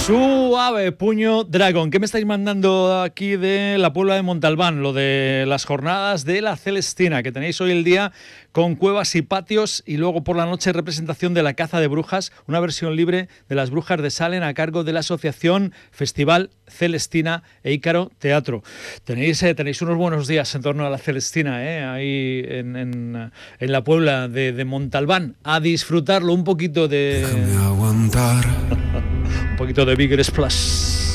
Suave puño dragón. ¿Qué me estáis mandando aquí de la Puebla de Montalbán? Lo de las jornadas de la Celestina, que tenéis hoy el día con cuevas y patios, y luego por la noche representación de la caza de brujas, una versión libre de las brujas de Salem a cargo de la asociación Festival Celestina e Ícaro Teatro. Tenéis unos buenos días en torno a la Celestina, ahí en la Puebla de Montalbán. A disfrutarlo un poquito de... Déjame aguantar. Un poquito de Bigger Splash.